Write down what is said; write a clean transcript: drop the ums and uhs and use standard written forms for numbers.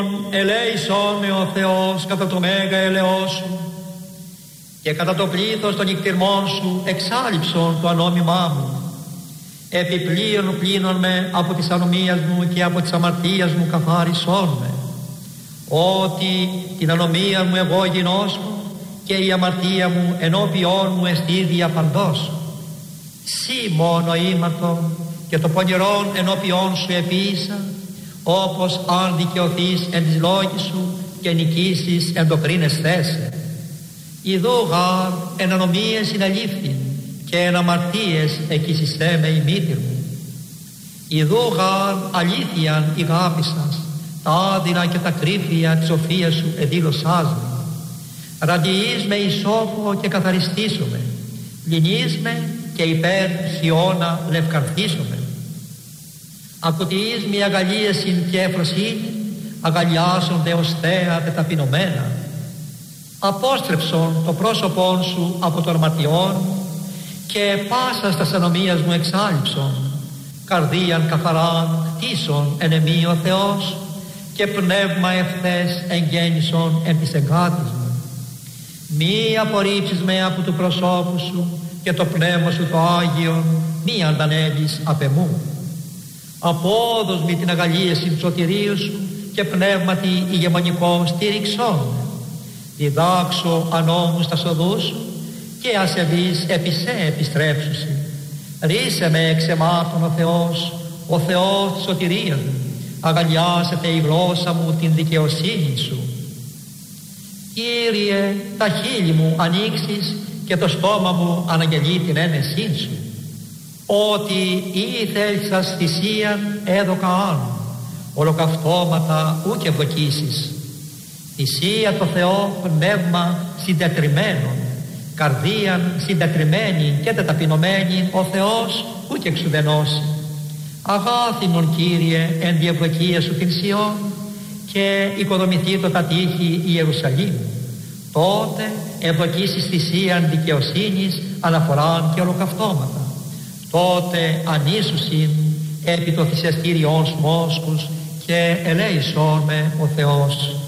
Ελέησόν με ο Θεός κατά το μέγα ελεός σου και κατά το πλήθος των νυκτυρμών σου εξάλειψον το ανόμημά μου. Επιπλέον πλύνον με από της ανομίας μου και από της αμαρτίας μου καθάρισόν με. Ότι την ανομία μου εγώ γινώσκω και η αμαρτία μου ενώπιόν μου εστί διαπαντός. Σύ μόνο ήμαρτον και το πονηρόν ενώπιόν σου επίησα, όπως αν δικαιωθείς εν της λόγης σου και νικήσεις εν το πριν εσθέσαι. Ιδού γάρ εν ανομίες συνελήφθην και εν αμαρτίες εκείσιστέ με η μήτηρ μου. Ιδού γάρ αλήθειαν ηγάπησας, τα άδινα και τα κρύφια της σοφίας σου εδήλωσάς με. Ραντιείς με ισόφο και καθαριστήσομαι, λυνείς με και υπέρ χιώνα λευκαρθήσομαι. Ακουτιείς με αγαλίασιν και εφροσύνη, αγαλιάζονται ως θέα τεταπεινωμένα. Απόστρεψον το πρόσωπόν σου από των αμαρτιών και πάσα στα ανομίας μου εξάλειψον. Καρδίαν καθαράν κτίσον εν εμεί ο Θεός και πνεύμα ευθές εγγέννησον εν της εγκάτης μου. Μη απορρίψεις με από του προσώπου σου και το πνεύμα σου το Άγιον μη αντανέλεις απ' εμού. Απόδος μη την αγαλίαση του σωτηρίου σου και πνεύματι ηγεμονικό στήριξόν με. Διδάξω ανώμους τα σοδούς σου και ασεβείς επί σε επιστρέψουσι. Ρίσε με εξ εμάτων ο Θεός της σωτηρίας μου. Αγαλιάσετε η γλώσσα μου την δικαιοσύνη σου. Κύριε, τα χείλη μου ανοίξεις και το στόμα μου αναγγελεί την ένεσή σου. Ότι ή θέλησας θυσίαν έδωκα άνω, ολοκαυτώματα ούκ ευδοκίσεις. Θυσία το Θεό πνεύμα συντετριμένον, καρδίαν συντετριμένη και τεταπεινωμένη ο Θεός ούκ εξουδενώσει. Αγάθινον Κύριε εν διευδοκία σου την Σιών και οικοδομηθεί το τα τείχη η Ιερουσαλήμ. Τότε ευδοκίσεις θυσίαν δικαιοσύνης, αναφοράν και ολοκαυτώματα. Τότε ανήσουσιν επί το θυσιαστήριόν σου μόσκους και ελέησόν με ο Θεός.